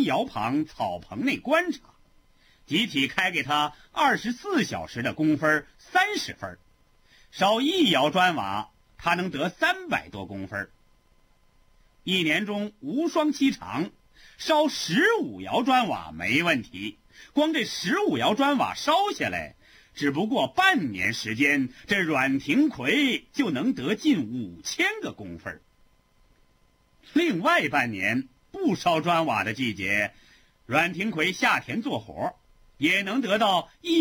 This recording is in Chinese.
窑旁草棚内观察，集体开给他24小时的工分30分，烧1窑砖瓦，他能得300多工分。一年中无霜期长，烧15窑砖瓦没问题。光这15窑砖瓦烧下来，只不过半年时间，这阮廷魁就能得近5000个工分。另外半年不烧砖瓦的季节，阮廷魁下田做活，也能得到